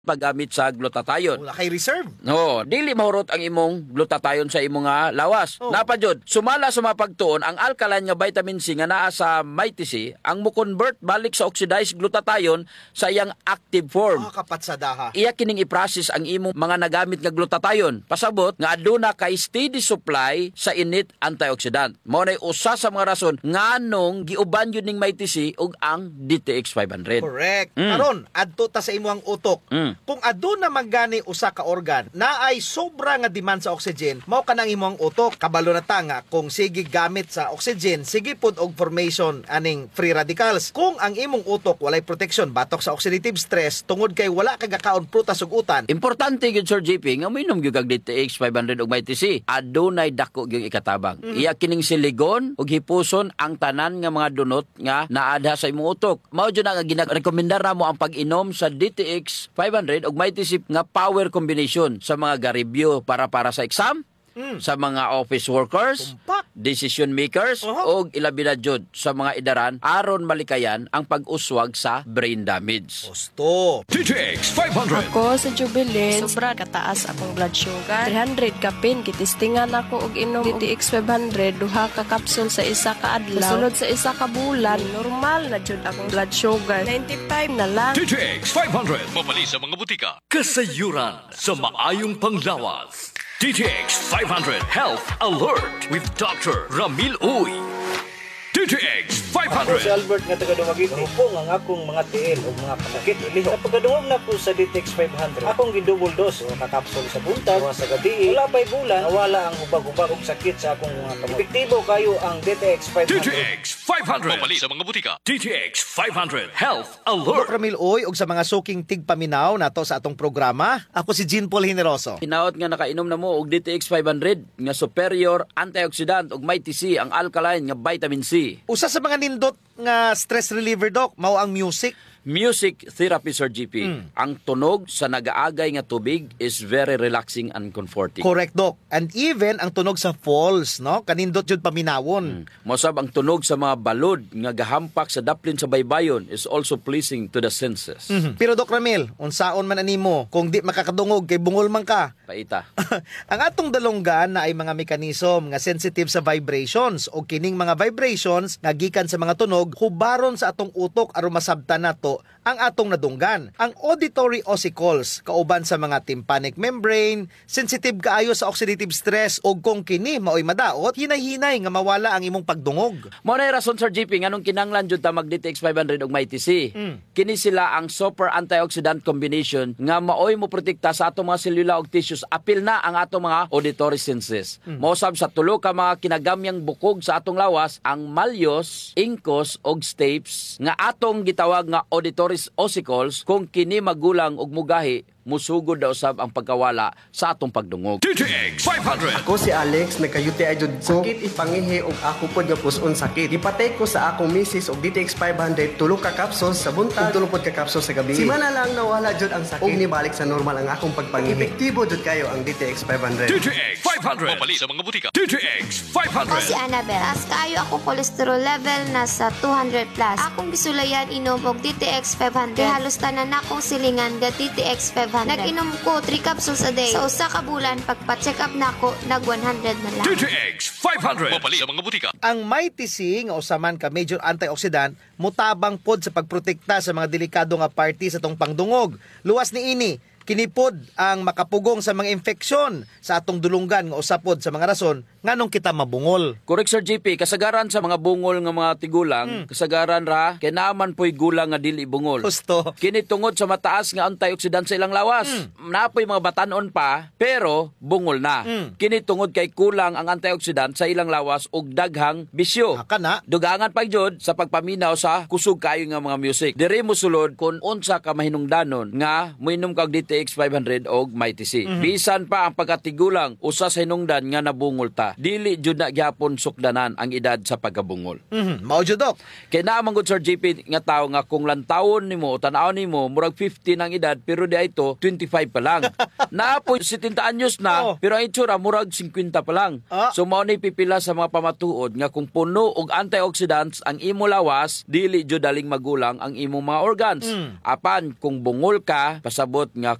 paggamit sa glutathione. Wala kay reserve. No, dili mahurot ang imong glutathione sa imong nga lawas. Oh. Napajud, sumala sa mapagtuon ang alkaline nga vitamin C nga naa sa Mighty C ang mo-convert balik sa oxidized glutathione sa iyang active form. Kapatsadaha. Iya kining i-process ang imong mga nagamit nga glutathione. Pasabot nga aduna kay steady supply sa init antioxidant. Mao nay usa sa mga rason nganong giuban yun ning Mighty C ug ang DTX 500. Correct. Karon, adto ta sa imong utok. Kung aduna magani usa ka organ na ay sobra nga demand sa oxygen, mao kanang imong utok. Kabalo na ta nga kung sige gamit sa oxygen, sige pud og formation aning free radicals. Kung ang imong utok walay protection batok sa oxidative stress tungod kay wala kagakaon prutas ug utan. Importante gyud Sir JP nga mainom gyud kag DTX 500 ug Mighty C. Adunay dako gyud ikatabang. Iya kining siligon ug hipuson ang tanan nga mga dunot nga naadha sa imong utok. Mao jud nga ginarekomendar namo ang pag-inom sa DTX 500 ug Mighty C nga power combination sa mga garibyo para sa exam, sa mga office workers, Tumpak. decision makers, o ilabi na jud sa mga idaran aron malikayan ang pag-uswag sa brain damage. Gusto. DTX 500. Ako sa Jubilee, sobra kataas akong blood sugar. 300 kapin, kitistingan ako og inom DTX 500, duha ka kapsul sa isa ka adlaw. Sunod sa isa ka bulan, normal na jud akong blood sugar. 95 na lang. DTX 500. Mabali sa mga butika. Kasayuran sa maayong panglawas. DTX 500 Health Alert with Dr. Ramil Uy. DTX Ako si 500. Albert nga taga Dumaguete. Hupong ang akong mga tiil o mga panakit iliho. Sa pagkadungog na ko sa DTX 500, akong gidouble dose o kakapsul sa buntag, o sa gabi. Wala pa'y bulan, nawala ang hubag-hubag og sakit sa akong mga kamot. Epektibo kayo ang DTX 500. DTX 500. Mabali sa mga butika. DTX 500 Health Dok Alert. Ramil Uy ug sa mga suking tigpaminaw nato sa atong programa. Ako si Jean Paul Generoso. Hinaot nga nakainom na mo og DTX 500 nga superior antioxidant ug Mighty C ang alkaline nga vitamin C. Usa sa mga nindot nga stress reliever, Doc, mao ang music. Music therapy, Sir GP. Ang tunog sa nagaagay nga tubig is very relaxing and comforting. Correct, Doc. And even ang tunog sa falls, no? Kanindot jud paminawon. Mosab ang tunog sa mga balod nga gahampak sa daplin sa baybayon is also pleasing to the senses. Pero Doc Ramil, unsaon man animo kung di makakadungog kay bungol man ka? Paita. Ang atong dalonggan na ay mga mekanism nga sensitive sa vibrations o kining mga vibrations nga gikan sa mga tunog hubaron sa atong utok aron masabtan nato ang atong nadunggan. Ang auditory ossicles kauban sa mga tympanic membrane, sensitive kaayo sa oxidative stress o kung kini maoy madaot, hinay-hinay nga mawala ang imong pagdungog. Mao na rason, Sir GP, nganong kinanglan jud ta mag DTX 500 ug Mighty C. Kini sila ang super antioxidant combination nga maoy mo protekta sa atong mga selula ug tissues apil na ang atong mga auditory senses. Mosab sa tulo ka mga kinagamyang bukog sa atong lawas ang malleus, incus ug stapes nga atong gitawag nga auditory ossicles kung kini magulang ug mugahi musugod daw sab ang pagkawala sa atong pagdungog. DTX 500. Ako si Alex, nagkayuti ay jud ko. Sakit ipangihi og ako pod nga puson sakit. Gipatay ko sa akong misis og DTX 500 tulo ka capsules sa buntag, tulo pod ka capsules sa gabi. Simana lang nawala jud ang sakit. Og nibalik sa normal ang akong pagpangihi. Epektibo jud kayo ang DTX 500. DTX 500. Mabali sa mga butika. DTX Ako si 500. Annabel. As kaayo ako cholesterol level nasa 200 plus. Akong gisulayan inom og DTX 500. Kay halos tanan akong silingan ga DTX 500. Nag-inom ko 3 capsules a day. Sa usa ka bulan pagpa-check up nako nag 100 na lang. DTX 500. Mabali sa mga butika. Ang Mighty C nga usaman ka major antioxidant mutabang pod sa pagprotekta sa mga delikado nga party sa tong pangdungog. Luwas ni ini kinipod ang makapugong sa mga infeksyon sa atong dulunggan nga usapod sa mga rason nganong kita mabungol. Correct, Sir GP. Kasagaran sa mga bungol nga mga tigulang, kasagaran ra kay naaman po'y gulang nga dili bungol. Gusto. Kini tungod sa mataas nga antioxidant sa ilang lawas. Napoy mga batanon pa, pero bungol na. Kini tungod kay kulang ang antioxidant sa ilang lawas ug daghang bisyo. Aka na. Dugangan pa jud sa pagpaminaw sa kusog kayo nga mga music. Diri mo sulod kung unsa ka mahinungdanon nga moinom kag DTX 500 og Mighty C. Bisan pa ang pagkatigulang usa sa hinungdan nga nabungol ta. ka, dili jud na gyapon sukdanan ang edad sa pagkabungol. Mao jud Dok. Kay naa man gud Sir JP nga tawo nga kung lantawon nimo o tan-aw nimo murag 50 ang edad pero di ito 25 pa lang. Naa po 70 anyos na pero ang itsura murag 50 pa lang. So mao ni pipila sa mga pamatuod nga kung puno og antioxidants ang imo lawas, dili jud daling magulang ang imong mga organs. Apan kung bungol ka, pasabot nga